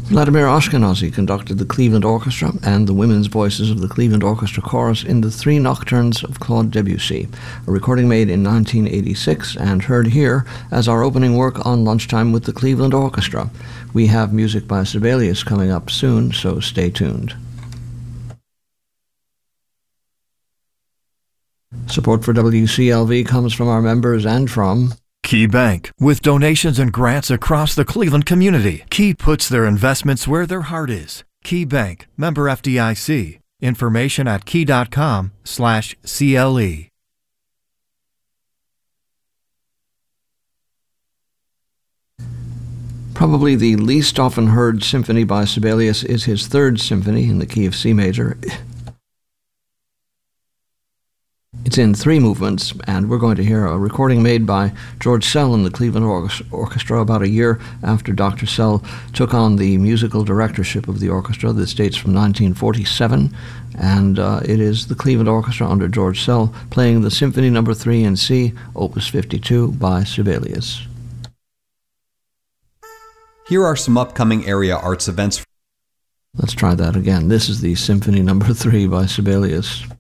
Vladimir Ashkenazy conducted the Cleveland Orchestra and the women's voices of the Cleveland Orchestra Chorus in the Three Nocturnes of Claude Debussy, a recording made in 1986 and heard here as our opening work on Lunchtime with the Cleveland Orchestra. We have music by Sibelius coming up soon, so stay tuned. Support for WCLV comes from our members and from Key Bank. With donations and grants across the Cleveland community, Key puts their investments where their heart is. Key Bank, member FDIC. Information at key.com/CLE. Probably the least often heard symphony by Sibelius is his Third Symphony in the key of C major. It's in 3 movements, and we're going to hear a recording made by George Szell in the Cleveland Orchestra about a year after Dr. Szell took on the musical directorship of the orchestra. This dates from 1947, and it is the Cleveland Orchestra under George Szell playing the Symphony No. 3 in C, Opus 52 by Sibelius. Here are some upcoming area arts events. Let's try that again. This is the Symphony No. 3 by Sibelius.